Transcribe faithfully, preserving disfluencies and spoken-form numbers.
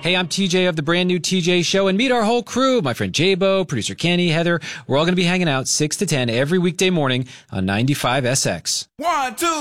Hey, I'm T J of the brand new T J Show, and meet our whole crew. My friend J-Bo, producer Kenny, Heather. We're all going to be hanging out six to ten every weekday morning on ninety-five S X. One, two,